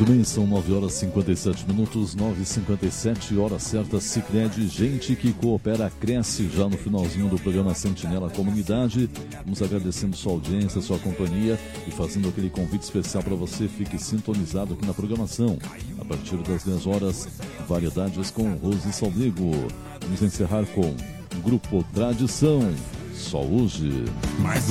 Muito bem, são 9h57, 9h57, hora certa. Sicredi, gente que coopera, cresce. Já no finalzinho do programa Sentinela Comunidade, vamos agradecendo sua audiência, sua companhia e fazendo aquele convite especial para você. Fique sintonizado aqui na programação. A partir das 10 horas, variedades com Rose Saldigo. Vamos encerrar com Grupo Tradição, só hoje. Mais